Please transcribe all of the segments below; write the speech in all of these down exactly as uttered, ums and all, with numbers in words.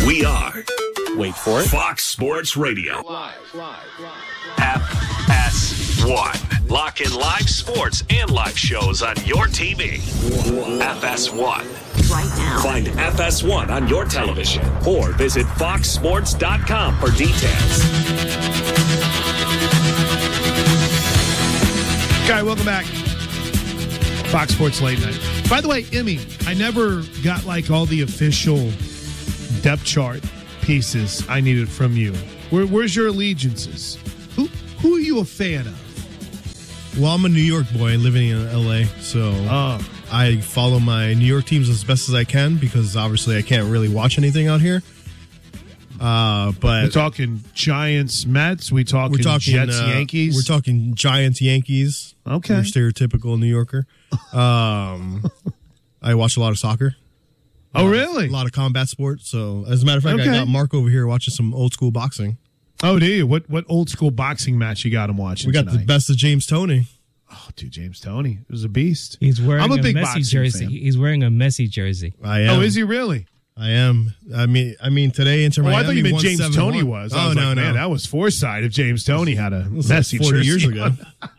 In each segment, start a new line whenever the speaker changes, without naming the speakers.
We are,
wait for it,
Fox Sports Radio.
Live, live, live.
F S one. Lock in live sports and live shows on your T V. F S one.
Right now.
Find F S one on your television or visit fox sports dot com for details.
Okay, welcome back. Fox Sports Late Night. By the way, Emmy, I never got like all the official depth chart pieces I needed from you. Where, where's your allegiances? Who who are you a fan of?
Well, I'm a New York boy living in L A, so
Oh.
I follow my New York teams as best as I can because obviously I can't really watch anything out here. Uh, but
We're talking Giants, Mets. We talking,
we're talking
Jets,
uh,
Yankees.
We're talking Giants, Yankees.
Okay.
You're stereotypical New Yorker. Um, I watch a lot of soccer.
Oh,
A
really?
lot of combat sports. So, as a matter of fact,
Okay.
I got Mark over here watching some old school boxing.
Oh, do you? What what old school boxing match you got him watching?
We got
tonight?
the best of James Toney.
Oh, dude, James Toney was a beast.
He's wearing
I'm a,
a,
big
Messi
boxing
jersey.
fan.
He's wearing a Messi jersey.
I am.
Oh, is he really?
I am. I mean, I mean today Inter
Oh,
Miami
I thought you meant
won
James
seven
Toney
one.
was. I
Oh
was
no,
like,
no,
man, that was foresight if James Toney had a
It was like
Messi
forty
jersey
years ago.
on.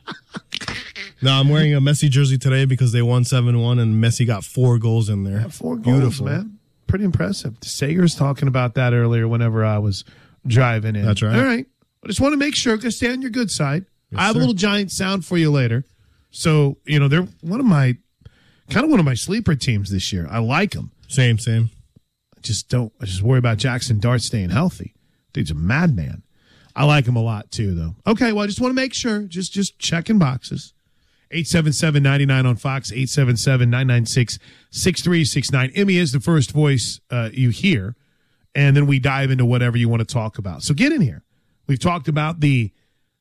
No, I'm wearing a Messi jersey today because they won seven one and Messi got four goals in there.
Four goals,
Beautiful.
man. Pretty impressive. Sager's talking about that earlier whenever I was driving in.
That's right.
All right. I just want to make sure, because stay on your good side.
Yes,
I have
sir.
a little Giant sound for you later. So, you know, they're one of my, kind of one of my sleeper teams this year. I like them.
Same, same.
I just don't, I just worry about Jackson Dart staying healthy. Dude's a madman. I like him a lot too, though. Okay, well, I just want to make sure. Just, just checking boxes. eight seven seven, nine nine on Fox, eight seven seven, nine nine six, six three six nine. Emmy is the first voice uh, you hear, and then we dive into whatever you want to talk about. So get in here. We've talked about the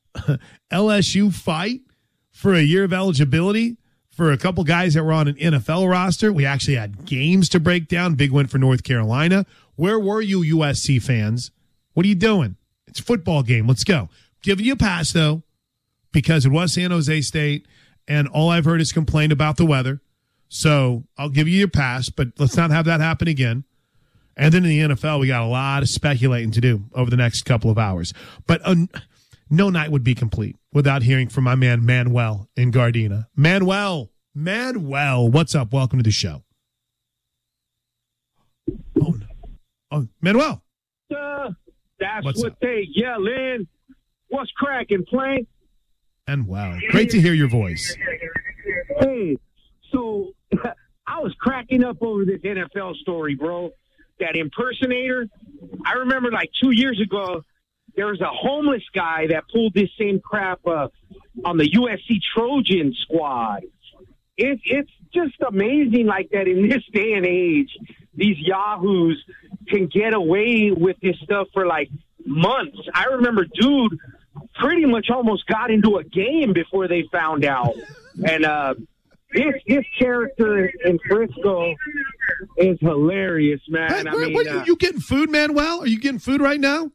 L S U fight for a year of eligibility for a couple guys that were on an N F L roster. We actually had games to break down. Big win for North Carolina. Where were you, U S C fans? What are you doing? It's a football game. Let's go. Giving you a pass, though, because it was San Jose State, and all I've heard is complain about the weather. So I'll give you your pass, but let's not have that happen again. And then in the N F L, we got a lot of speculating to do over the next couple of hours. But uh, no night would be complete without hearing from my man Manuel in Gardena. Manuel, Manuel, what's up? Welcome to the show. Oh, no. Oh, Manuel.
Uh, that's
What's
what
up?
they yell in. What's cracking, Plank?
And wow, great to hear your voice.
Hey, so I was cracking up over this N F L story, bro. That impersonator. I remember like two years ago, there was a homeless guy that pulled this same crap uh, on the U S C Trojan squad. It, it's just amazing like that in this day and age, these yahoos can get away with this stuff for like months. I remember, dude, pretty much almost got into a game before they found out. And uh, this this character in Frisco is hilarious, man.
Hey,
I
where,
mean,
what,
uh,
you getting food, Manuel? Are you getting food right now?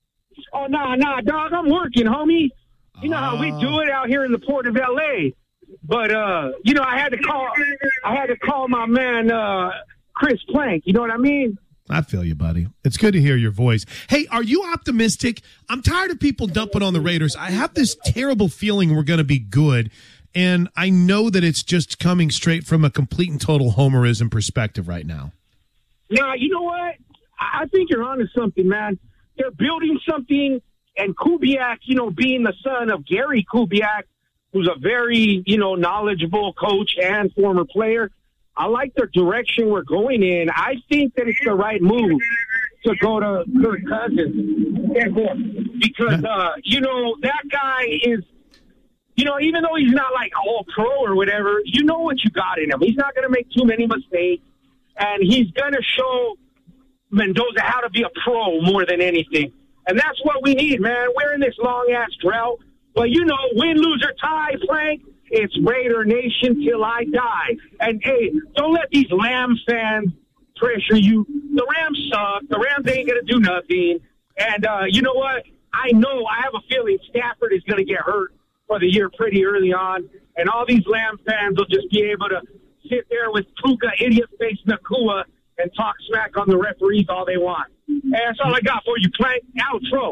oh nah, nah, dog, I'm working, homie. You know how we do it out here in the port of L A. But uh, you know, I had to call, I had to call my man uh, Chris Plank. You know what I mean?
I feel you, buddy. It's good to hear your voice. Hey, are you optimistic? I'm tired of people dumping on the Raiders. I have this terrible feeling we're going to be good, and I know that it's just coming straight from a complete and total homerism perspective right now.
Nah, you know what? I I think you're onto something, man. They're building something, and Kubiak, you know, being the son of Gary Kubiak, who's a very, you know, knowledgeable coach and former player, I like the direction we're going in. I think that it's the right move to go to Kirk Cousins. Because, uh, you know, that guy is, you know, even though he's not like all pro or whatever, you know what you got in him. He's not going to make too many mistakes, and he's going to show Mendoza how to be a pro more than anything. And that's what we need, man. We're in this long-ass drought. But, you know, win, lose, or tie, Frank, it's Raider Nation till I die. And, hey, don't let these Lamb fans pressure you. The Rams suck. The Rams ain't going to do nothing. And uh, you know what? I know, I have a feeling Stafford is going to get hurt for the year pretty early on. And all these Lamb fans will just be able to sit there with Puka, idiot face Nakua, and talk smack on the referees all they want. And that's all I got for you, Plank. Outro.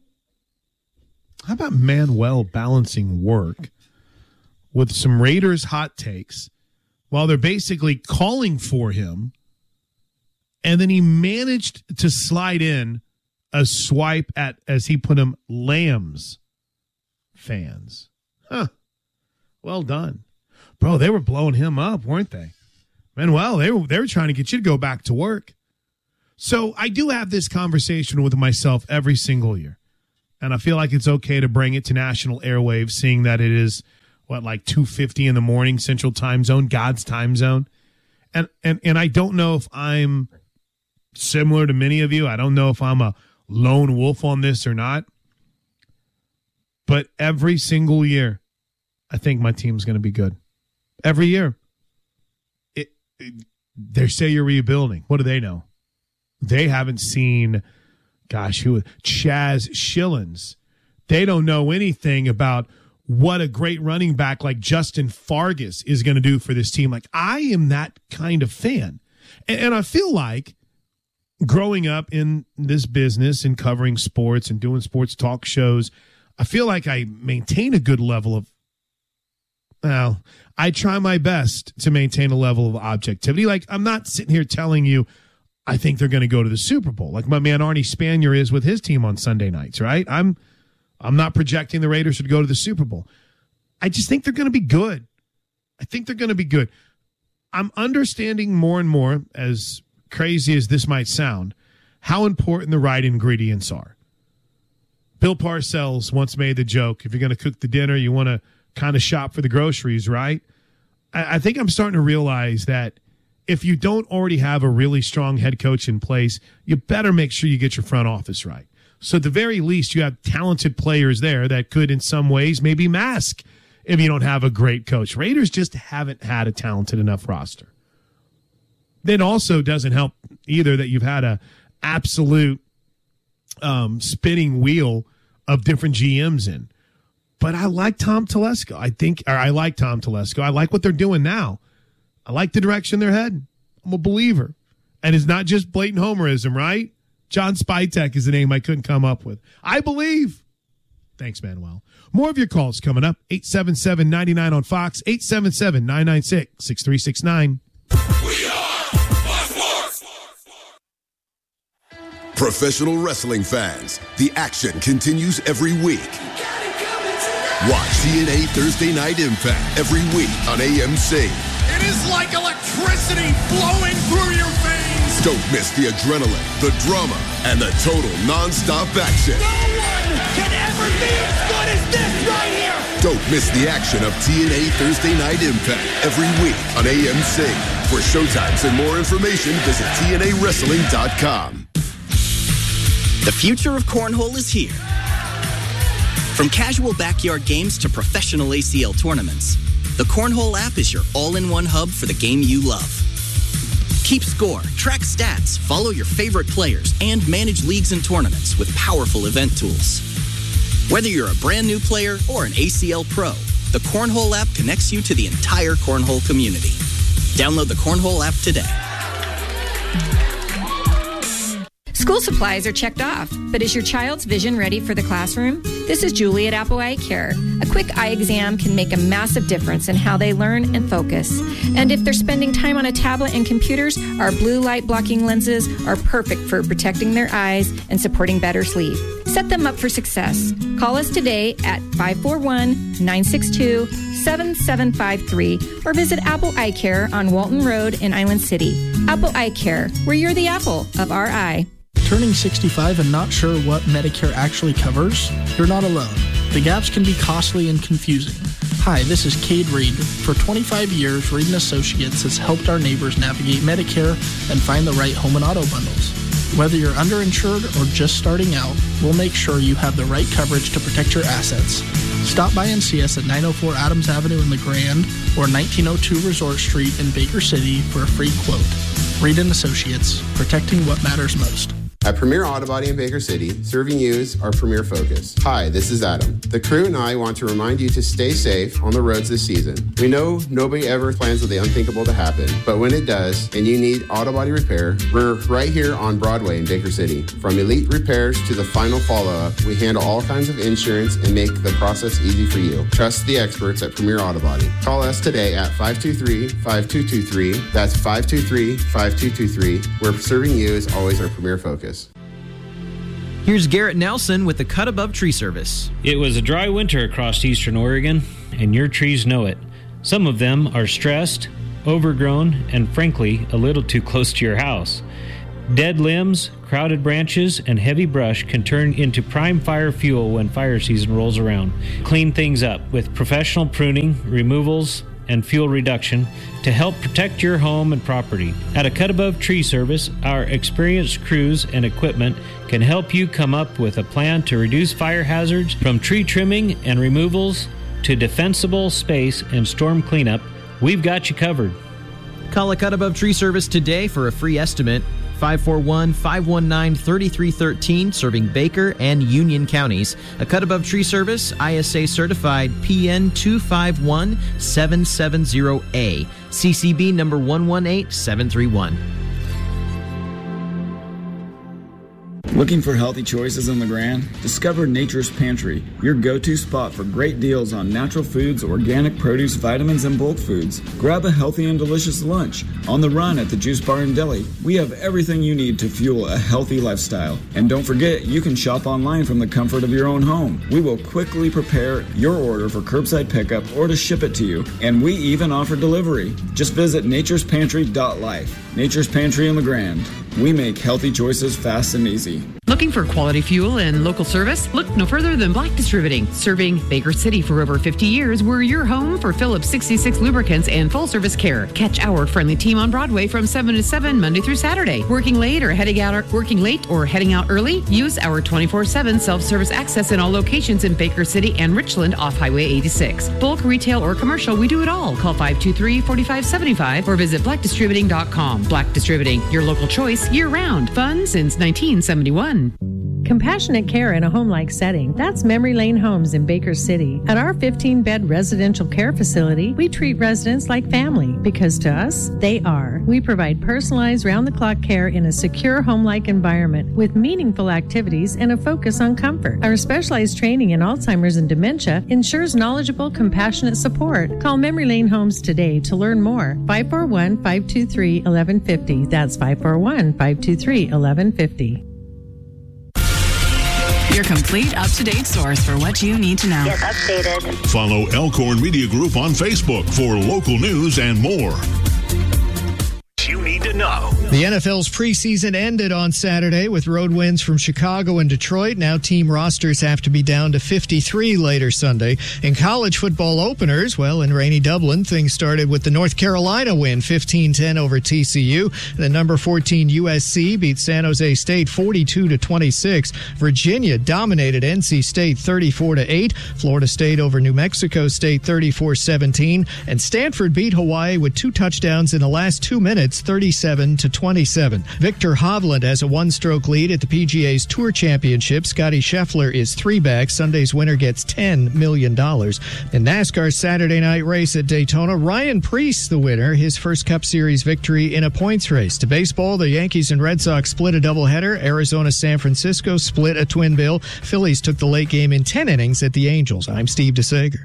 How about Manuel balancing work with some Raiders hot takes while they're basically calling for him, and then he managed to slide in a swipe at, as he put him, Lambs fans. Huh. Well done. Bro, they were blowing him up, weren't they? Manuel, they were, they were trying to get you to go back to work. So I do have this conversation with myself every single year. And I feel like it's okay to bring it to national airwaves, seeing that it is, what, like two fifty in the morning, Central Time Zone, God's time zone. And, and, and I don't know if I'm similar to many of you. I don't know if I'm a lone wolf on this or not. But every single year, I think my team's going to be good. Every year. It, it, they say you're rebuilding. What do they know? They haven't seen, gosh, who? Chaz Schillens. They don't know anything about what a great running back like Justin Fargas is going to do for this team. Like, I am that kind of fan. And, and I feel like growing up in this business and covering sports and doing sports talk shows, I feel like I maintain a good level of, well, I try my best to maintain a level of objectivity. Like, I'm not sitting here telling you I think they're going to go to the Super Bowl, like my man Arnie Spanier is with his team on Sunday nights, right? I'm I'm not projecting the Raiders to go to the Super Bowl. I just think they're going to be good. I think they're going to be good. I'm understanding more and more, as crazy as this might sound, how important the right ingredients are. Bill Parcells once made the joke, if you're going to cook the dinner, you want to kind of shop for the groceries, right? I, I think I'm starting to realize that if you don't already have a really strong head coach in place, you better make sure you get your front office right. So at the very least, you have talented players there that could in some ways maybe mask if you don't have a great coach. Raiders just haven't had a talented enough roster. It also doesn't help either that you've had a absolute um, spinning wheel of different G Ms in. But I like Tom Telesco. I think, or I like Tom Telesco. I like what they're doing now. I like the direction they're heading. I'm a believer. And it's not just blatant homerism, right? John Spytek is the name I couldn't come up with. I believe. Thanks, Manuel. More of your calls coming up. eight seven seven, nine nine on Fox. eight seven seven, nine nine six, six three six nine.
We are Fox Sports. Professional wrestling fans, the action continues every week. Watch T N A Thursday Night Impact every week on A M C.
It is like electricity flowing through your veins.
Don't miss the adrenaline, the drama, and the total non-stop action.
No one can ever be as good as this right here.
Don't miss the action of T N A Thursday Night Impact every week on A M C. For showtimes and more information, visit T N A wrestling dot com.
The future of cornhole is here. From casual backyard games to professional A C L tournaments, the Cornhole app is your all-in-one hub for the game you love. Keep score, track stats, follow your favorite players, and manage leagues and tournaments with powerful event tools. Whether you're a brand new player or an A C L pro, the Cornhole app connects you to the entire cornhole community. Download the Cornhole app today.
School supplies are checked off, but is your child's vision ready for the classroom? This is Julie at Apple Eye Care. A quick eye exam can make a massive difference in how they learn and focus. And if they're spending time on a tablet and computers, our blue light blocking lenses are perfect for protecting their eyes and supporting better sleep. Set them up for success. Call us today at five four one, nine six two, seven seven five three or visit Apple Eye Care on Walton Road in Island City. Apple Eye Care, where you're the apple of our eye.
Turning sixty-five and not sure what Medicare actually covers? You're not alone. The gaps can be costly and confusing. Hi, this is Cade Reed. For twenty-five years, Reed and Associates has helped our neighbors navigate Medicare and find the right home and auto bundles. Whether you're underinsured or just starting out, we'll make sure you have the right coverage to protect your assets. Stop by and see us at nine oh four Adams Avenue in LeGrand or nineteen oh two Resort Street in Baker City for a free quote. Reed and Associates, protecting what matters most.
At Premier Auto Body in Baker City, serving you is our premier focus. Hi, this is Adam. The crew and I want to remind you to stay safe on the roads this season. We know nobody ever plans for the unthinkable to happen, but when it does, and you need auto body repair, we're right here on Broadway in Baker City. From elite repairs to the final follow-up, we handle all kinds of insurance and make the process easy for you. Trust the experts at Premier Auto Body. Call us today at five two three, five two two three. That's five two three, five two two three, where serving you is always our premier focus.
Here's Garrett Nelson with the Cut Above Tree Service.
It was a dry winter across eastern Oregon, and your trees know it. Some of them are stressed, overgrown, and frankly, a little too close to your house. Dead limbs, crowded branches, and heavy brush can turn into prime fire fuel when fire season rolls around. Clean things up with professional pruning, removals, and fuel reduction to help protect your home and property. At a Cut Above Tree Service, our experienced crews and equipment can help you come up with a plan to reduce fire hazards from tree trimming and removals to defensible space and storm cleanup. We've got you covered.
Call a Cut Above Tree Service today for a free estimate. five four one, five one nine, three three one three, serving Baker and Union counties. A Cut Above Tree Service, I S A certified, P N two five one seven seven zero A, C C B number one one eight seven three one.
Looking for healthy choices in LeGrand? Discover Nature's Pantry, your go-to spot for great deals on natural foods, organic produce, vitamins, and bulk foods. Grab a healthy and delicious lunch. On the run at the Juice Bar and Deli, we have everything you need to fuel a healthy lifestyle. And don't forget, you can shop online from the comfort of your own home. We will quickly prepare your order for curbside pickup or to ship it to you. And we even offer delivery. Just visit natures pantry dot life. Nature's Pantry in LeGrand. We make healthy choices fast and easy.
Looking for quality fuel and local service? Look no further than Black Distributing. Serving Baker City for over fifty years, we're your home for Phillips sixty-six lubricants and full service care. Catch our friendly team on Broadway from seven to seven Monday through Saturday. Working late or heading out working late or heading out early? Use our twenty-four seven self-service access in all locations in Baker City and Richland off Highway eighty-six. Bulk, retail, or commercial, we do it all. Call five two three, four five seven five or visit black distributing dot com. Black Distributing, your local choice year-round. Fun since nineteen seventy-one.
Compassionate care in a home-like setting. That's Memory Lane Homes in Baker City. At our fifteen-bed residential care facility, we treat residents like family because to us, they are. We provide personalized round-the-clock care in a secure home-like environment with meaningful activities and a focus on comfort. Our specialized training in Alzheimer's and dementia ensures knowledgeable, compassionate support. Call Memory Lane Homes today to learn more. five four one, five two three, one one five zero. That's five four one, five two three, one one five zero.
Your complete up-to-date source for what you need to know.
Get updated.
Follow Elkhorn Media Group on Facebook for local news and more.
You need to know.
The N F L's preseason ended on Saturday with road wins from Chicago and Detroit. Now team rosters have to be down to fifty-three later Sunday. In college football openers, well, in rainy Dublin, things started with the North Carolina win, fifteen ten over T C U. The number fourteen U S C beat San Jose State forty-two to twenty-six. Virginia dominated N C State thirty-four to eight. Florida State over New Mexico State thirty-four seventeen. And Stanford beat Hawaii with two touchdowns in the last two minutes, thirty-seven to twenty-seven. Victor Hovland has a one-stroke lead at the P G A's Tour Championship. Scotty Scheffler is three back. Sunday's winner gets ten million dollars. In NASCAR's Saturday night race at Daytona, Ryan Preece the winner, his first Cup Series victory in a points race. To baseball, the Yankees and Red Sox split a doubleheader. Arizona-San Francisco split a twin bill. Phillies took the late game in ten innings at the Angels. I'm Steve DeSager.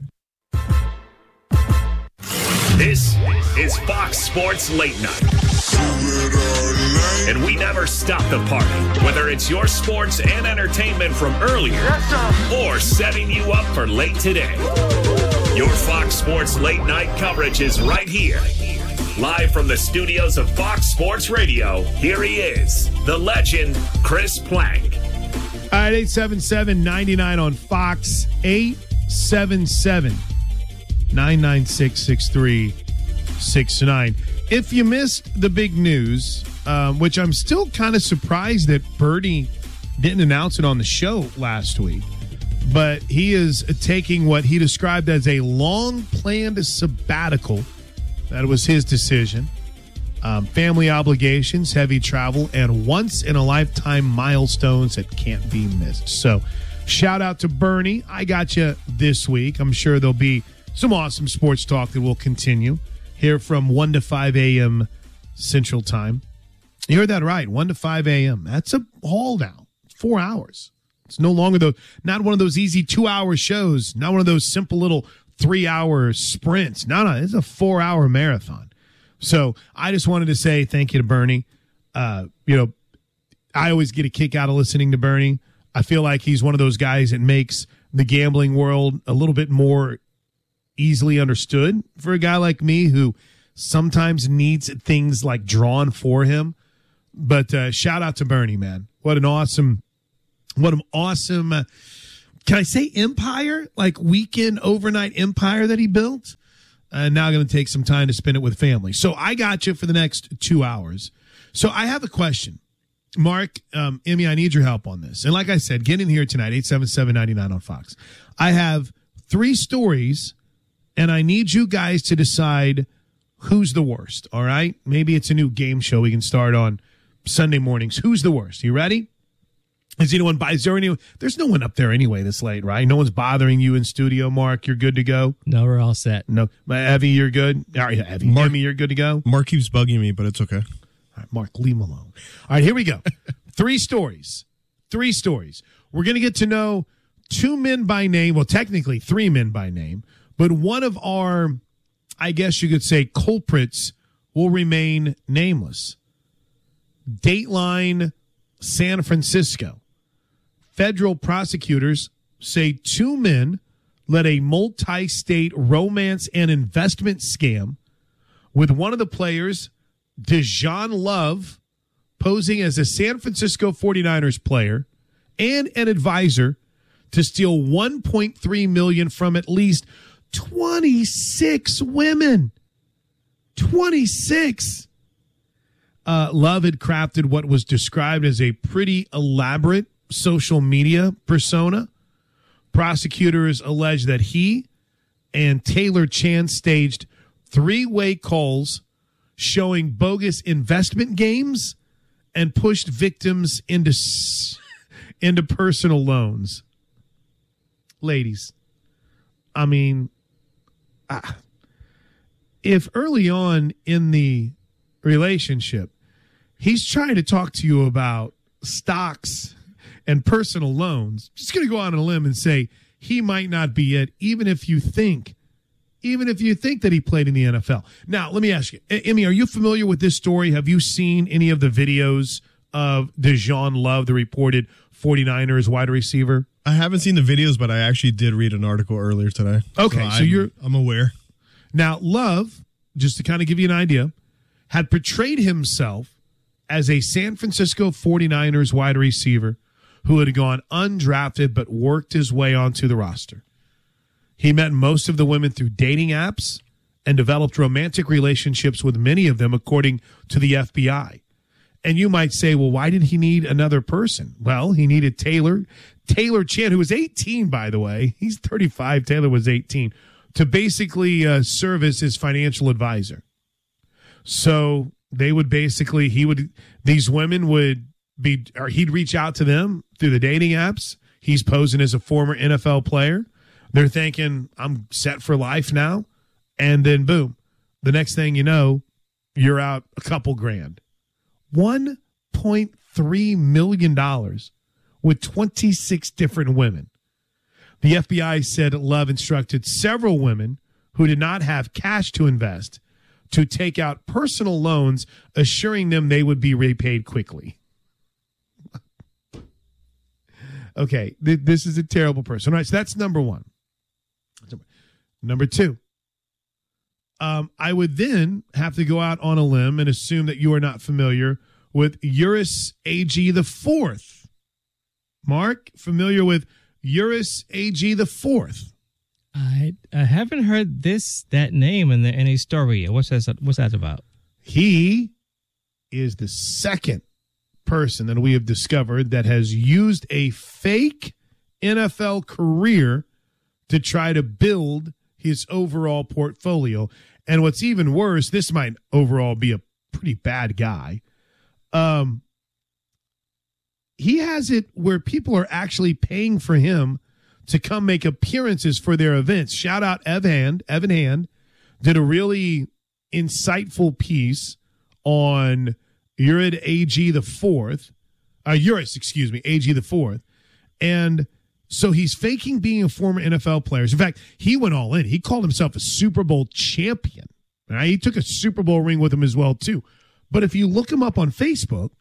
This is Fox Sports Late Night. And we never stop the party, whether it's your sports and entertainment from earlier or setting you up for late today. Your Fox Sports Late Night coverage is right here. Live from the studios of Fox Sports Radio, here he is, the legend, Chris Plank.
All right, eight seven seven, nine nine on Fox, eight seven seven, nine nine six, six three six nine. If you missed the big news, um, which I'm still kind of surprised that Birdie didn't announce it on the show last week, but he is taking what he described as a long-planned sabbatical. That was his decision. Um, family obligations, heavy travel, and once-in-a-lifetime milestones that can't be missed. So shout out to Bernie. I got you this week. I'm sure there'll be some awesome sports talk that will continue here from one to five a.m. Central Time. You heard that right, one to five a.m. That's a haul now. Four hours. It's no longer the not one of those easy two-hour shows, not one of those simple little three-hour sprints. No, no, it's a four-hour marathon. So I just wanted to say thank you to Bernie. Uh, you know, I always get a kick out of listening to Bernie. I feel like he's one of those guys that makes the gambling world a little bit more easily understood for a guy like me who sometimes needs things like drawn for him. But uh, shout out to Bernie, man. What an awesome, what an awesome, uh, can I say empire? Like weekend overnight empire that he built. And uh, now going to take some time to spend it with family. So I got you for the next two hours. So I have a question. Mark, um, Emmy, I need your help on this. And like I said, get in here tonight, eight seven seven, nine nine on Fox. I have three stories, and I need you guys to decide who's the worst, all right? Maybe it's a new game show we can start on Sunday mornings. Who's the worst? You ready? Is anyone by? Is there any? There's no one up there anyway this late, right? No one's bothering you in studio, Mark. You're good to go.
No, we're all set.
No, Evie, you're good. All right, Evie,
Mark,
Emmy, you're good to go.
Mark keeps bugging me, but it's okay.
All right, Mark, leave him alone. All right, here we go. Three stories. Three stories. We're going to get to know two men by name. Well, technically three men by name, but one of our, I guess you could say, culprits will remain nameless. Dateline San Francisco. Federal prosecutors say two men led a multi-state romance and investment scam with one of the players, Dejon Love, posing as a San Francisco forty-niners player and an advisor to steal one point three million dollars from at least twenty-six women. twenty-six. Uh, Love had crafted what was described as a pretty elaborate social media persona. Prosecutors allege that he and Taylor Chan staged three-way calls showing bogus investment games and pushed victims into into personal loans. Ladies, I mean, uh, if early on in the relationship he's trying to talk to you about stocks and personal loans, just going to go out on a limb and say he might not be it, even if you think, even if you think that he played in the N F L. Now, let me ask you, Emmy, are you familiar with this story? Have you seen any of the videos of Dejon Love, the reported forty-niners wide receiver?
I haven't seen the videos, but I actually did read an article earlier today.
Okay, so,
so
I'm, you're
I'm aware.
Now, Love, just to kind of give you an idea, had portrayed himself as a San Francisco forty-niners wide receiver who had gone undrafted but worked his way onto the roster. He met most of the women through dating apps and developed romantic relationships with many of them, according to the F B I. And you might say, well, why did he need another person? Well, he needed Taylor, Taylor Chan, who was eighteen, by the way. He's thirty-five. Taylor was eighteen, to basically uh, serve as his financial advisor. So they would basically, he would, these women would be, or he'd reach out to them through the dating apps. He's posing as a former N F L player. They're thinking, I'm set for life now. And then boom, the next thing you know, you're out a couple grand. one point three million dollars with twenty-six different women. The F B I said Love instructed several women who did not have cash to invest to take out personal loans, assuring them they would be repaid quickly. Okay, th- this is a terrible person. All right, so that's number one. Number two, um, I would then have to go out on a limb and assume that you are not familiar with Uris A G the Fourth. Mark, familiar with Uris A G the Fourth?
I I haven't heard this that name in the in a story yet. What's that? What's that about?
He is the second person that we have discovered that has used a fake N F L career to try to build his overall portfolio. And what's even worse, this might overall be a pretty bad guy. Um, he has it where people are actually paying for him to come make appearances for their events. Shout out Evan Hand. Evan Hand did a really insightful piece on Urid A G the fourth. Uh, Uris, excuse me, A G the fourth. And so he's faking being a former N F L player. In fact, he went all in. He called himself a Super Bowl champion. Right? He took a Super Bowl ring with him as well, too. But if you look him up on Facebook,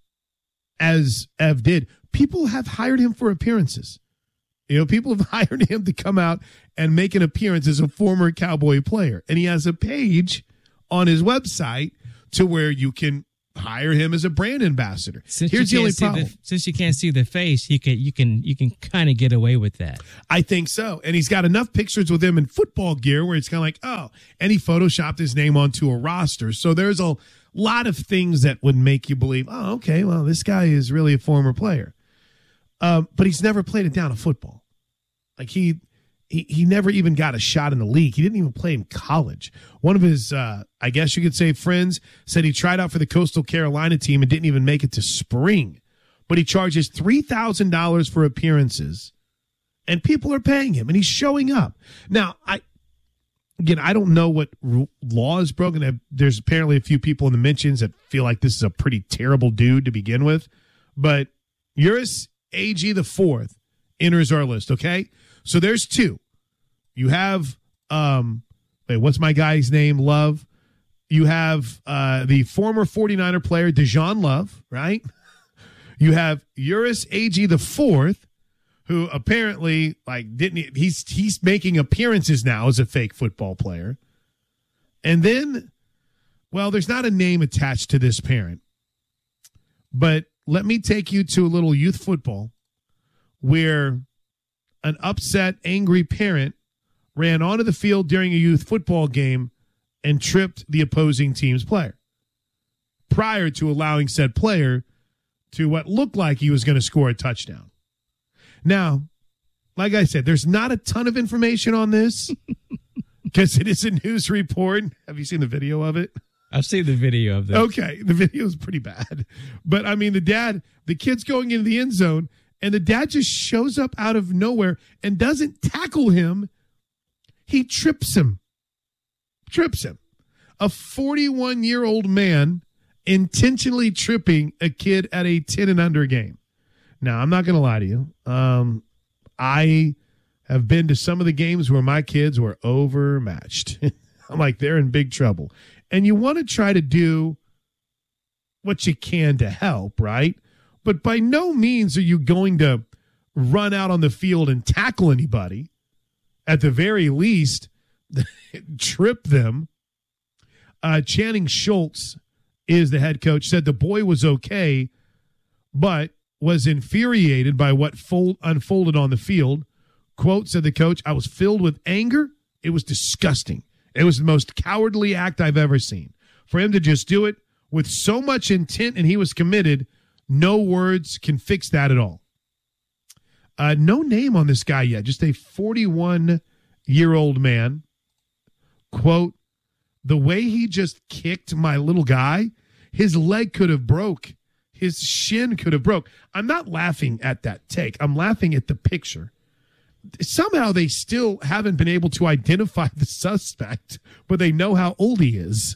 as Ev did, people have hired him for appearances. You know, people have hired him to come out and make an appearance as a former Cowboy player. And he has a page on his website to where you can hire him as a brand ambassador.
Since
Here's
you
the only
can't see
problem.
The, since you can't see the face, you can you can you can kind of get away with that.
I think so. And he's got enough pictures with him in football gear where it's kind of like, oh, and he photoshopped his name onto a roster. So there's a lot of things that would make you believe, oh, okay, well, this guy is really a former player. Um, but he's never played it down in football. Like he, he he never even got a shot in the league. He didn't even play in college. One of his, uh, I guess you could say, friends said he tried out for the Coastal Carolina team and didn't even make it to spring. But he charges three thousand dollars for appearances, and people are paying him, and he's showing up. Now, I again, I don't know what r- law is broken. There's apparently a few people in the mentions that feel like this is a pretty terrible dude to begin with. But Uris A G the fourth enters our list, okay? So there's two. You have, um, wait, what's my guy's name? Love. You have uh, the former 49er player, Dejon Love, right? You have Uris A G the fourth, who apparently, like, didn't, he's, he's making appearances now as a fake football player. And then, well, there's not a name attached to this parent, but let me take you to a little youth football where an upset, angry parent ran onto the field during a youth football game and tripped the opposing team's player prior to allowing said player to what looked like he was going to score a touchdown. Now, like I said, there's not a ton of information on this because it is a news report. Have you seen the video of it?
I've seen the video of that.
Okay, the video is pretty bad. But, I mean, the dad, the kid's going into the end zone, and the dad just shows up out of nowhere and doesn't tackle him. He trips him. Trips him. A forty-one-year-old man intentionally tripping a kid at a ten and under game. Now, I'm not going to lie to you. Um, I have been to some of the games where my kids were overmatched. I'm like, they're in big trouble. And you want to try to do what you can to help, right? But by no means are you going to run out on the field and tackle anybody. At the very least, trip them. Uh, Channing Schultz is the head coach, said the boy was okay, but was infuriated by what fold, unfolded on the field. Quote, said the coach, I was filled with anger. It was disgusting. It was the most cowardly act I've ever seen. For him to just do it with so much intent and he was committed, no words can fix that at all. Uh, no name on this guy yet, just a forty-one-year-old man. Quote, the way he just kicked my little guy, his leg could have broke. His shin could have broke. I'm not laughing at that take. I'm laughing at the picture. Somehow they still haven't been able to identify the suspect, but they know how old he is.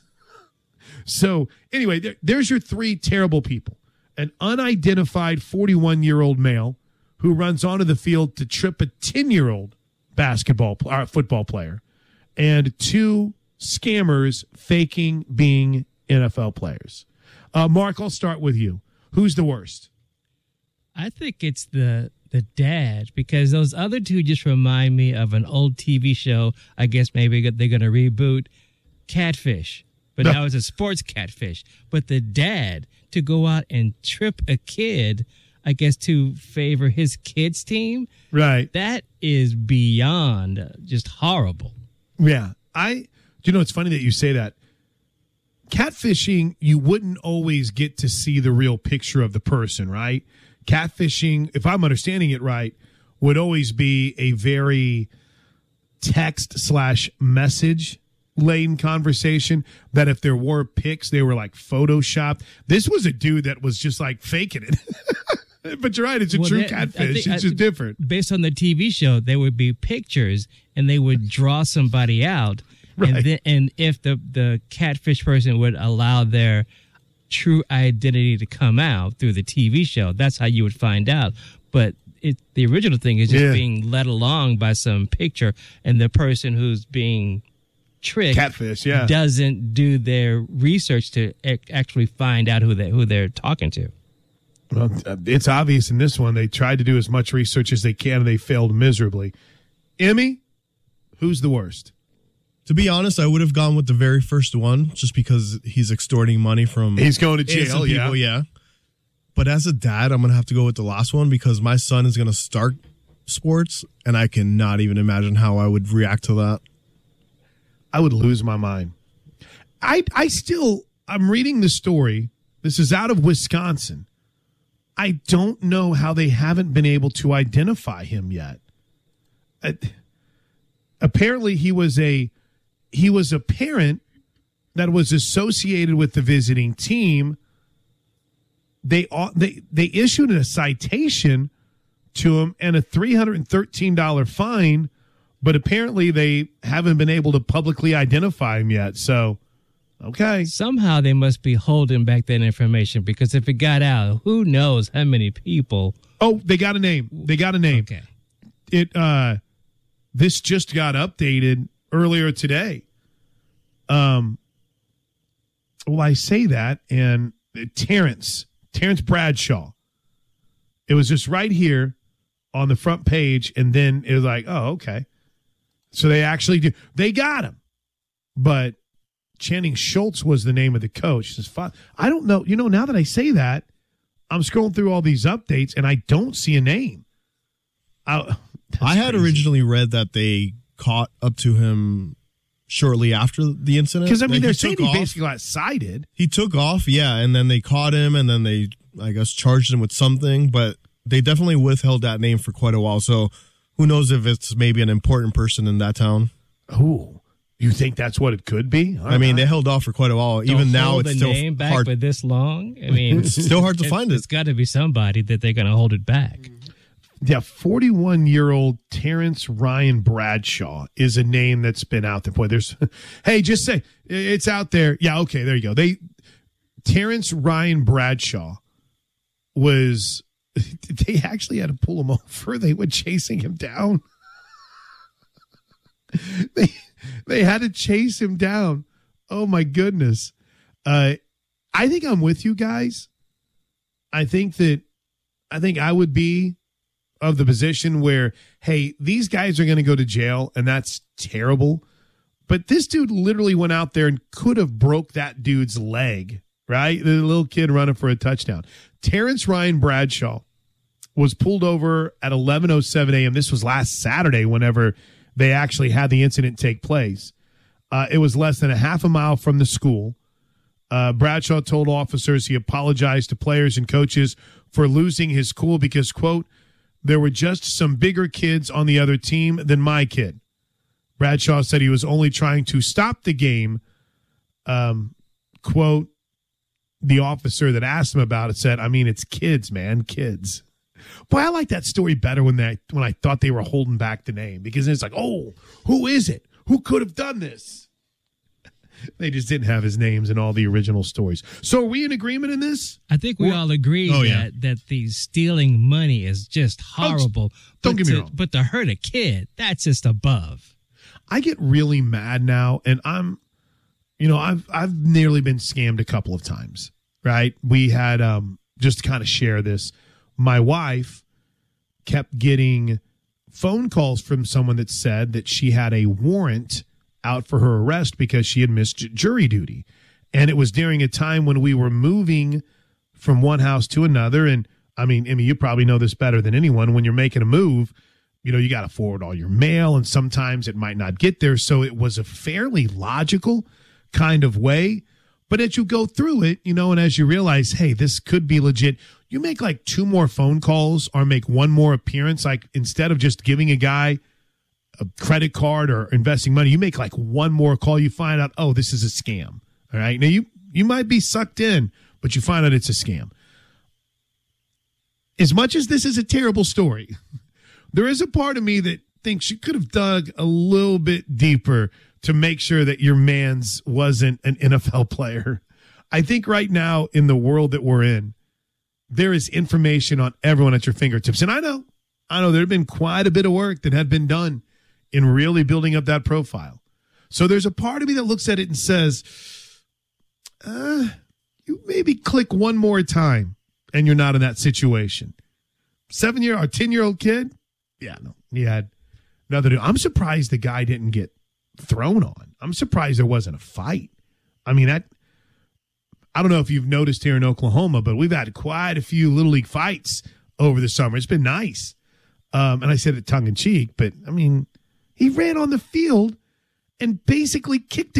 So anyway, there, there's your three terrible people. An unidentified forty-one-year-old male who runs onto the field to trip a ten-year-old basketball or football player, and two scammers faking being N F L players. Uh, Mark, I'll start with you. Who's the worst?
I think it's the the dad, because those other two just remind me of an old T V show. I guess maybe they're going to reboot Catfish, but no. Now it's a sports catfish. But the dad to go out and trip a kid, I guess to favor his kid's team,
right?
That is beyond just horrible.
Yeah, I. You know, it's funny that you say that. Catfishing, you wouldn't always get to see the real picture of the person, right? Catfishing, if I'm understanding it right, would always be a very text slash message lane conversation that if there were pics, they were like photoshopped. This was a dude that was just like faking it. But you're right, it's a
Well,
true
that- I
catfish.
think-
It's
I-
just different.
Based on the T V show, there would be pictures, and they would draw somebody out.
Right.
And, then, and if the, the catfish person would allow their true identity to come out through the T V show, that's how you would find out. But it, the original thing is just
Yeah.
being led along by some picture, and the person who's being tricked
Catfish, yeah.
doesn't do their research to ac- actually find out who they who they're talking to.
Well, it's obvious in this one. They tried to do as much research as they can, and they failed miserably. Emmy, who's the worst?
To be honest, I would have gone with the very first one just because he's extorting money from
He's going to jail,
innocent people,
yeah.
yeah. But as a dad, I'm going to have to go with the last one because my son is going to start sports, and I cannot even imagine how I would react to that.
I would lose my mind. I I still I'm reading the story. This is out of Wisconsin. I don't know how they haven't been able to identify him yet. Uh, apparently he was a he was a parent that was associated with the visiting team. They they they issued a citation to him and a three hundred thirteen dollars fine, but apparently they haven't been able to publicly identify him yet. So, okay.
Somehow they must be holding back that information because if it got out, who knows how many people.
Oh, they got a name. They got a name.
Okay.
It uh this just got updated earlier today. Um well, I say that and Terrence, Terrence Bradshaw. It was just right here on the front page, and then it was like, oh, okay. So they actually do. They got him. But Channing Schultz was the name of the coach. Says, I don't know. You know, now that I say that, I'm scrolling through all these updates, and I don't see a name. I,
I had
crazy.
originally read that they caught up to him shortly after the incident.
Because, I mean,
Like,
they're
he
saying
took
he
off.
basically got cited.
He took off, yeah, and then they caught him, and then they, I guess, charged him with something, but they definitely withheld that name for quite a while, so who knows if it's maybe an important person in that town.
Ooh, you think that's what it could be? All
I mean,
right.
they held off for quite a while.
Don't
Even now,
hold
it's
the
still
name back
hard.
for this long. I mean,
It's still hard to find it.
It's got to be somebody that they're going to hold it back.
Yeah, forty-one-year-old Terrence Ryan Bradshaw is a name that's been out there. Boy, there's, hey, just say it's out there. Yeah, okay, there you go. They Terrence Ryan Bradshaw was. They actually had to pull him over. They were chasing him down. they they had to chase him down. Oh my goodness. Uh, I think I'm with you guys. I think that I think I would be of the position where, hey, these guys are going to go to jail, and that's terrible. But this dude literally went out there and could have broke that dude's leg, right? The little kid running for a touchdown. Terrence Ryan Bradshaw was pulled over at eleven oh seven a.m. This was last Saturday whenever they actually had the incident take place. Uh, it was less than a half a mile from the school. Uh, Bradshaw told officers he apologized to players and coaches for losing his cool because, quote, there were just some bigger kids on the other team than my kid. Bradshaw said he was only trying to stop the game. Um, quote, the officer that asked him about it said, I mean, it's kids, man, kids. Boy, I like that story better when they when I thought they were holding back the name because it's like, oh, who is it? Who could have done this? They just didn't have his names in all the original stories. So are we in agreement in this?
I think we
Or-
all agree
Oh,
that,
yeah.
that the stealing money is just horrible.
don't
but
get me
to,
wrong.
But to hurt a kid, that's just above.
I get really mad now, and I'm, you know, I've I've nearly been scammed a couple of times, right? We had um just to kind of share this. My wife kept getting phone calls from someone that said that she had a warrant out for her arrest because she had missed jury duty. And it was during a time when we were moving from one house to another. And I mean, I mean, you probably know this better than anyone. When you're making a move, you know, you got to forward all your mail, and sometimes it might not get there. So it was a fairly logical kind of way. But as you go through it, you know, and as you realize, hey, this could be legit, you make like two more phone calls or make one more appearance. Like instead of just giving a guy a credit card or investing money, you make like one more call, you find out, oh, this is a scam. All right. Now, you, you might be sucked in, but you find out it's a scam. As much as this is a terrible story, there is a part of me that thinks you could have dug a little bit deeper to make sure that your man's wasn't an N F L player. I think right now in the world that we're in, there is information on everyone at your fingertips. And I know, I know there have been quite a bit of work that had been done in really building up that profile. So there's a part of me that looks at it and says, uh, you maybe click one more time and you're not in that situation. Seven-year or ten-year-old kid? Yeah, no, he had nothing to do. I'm surprised the guy didn't get thrown on. I'm surprised there wasn't a fight. I mean, that, I don't know if you've noticed here in Oklahoma, but we've had quite a few Little League fights over the summer. It's been nice. Um, and I said it tongue in cheek, but I mean, he ran on the field and basically kicked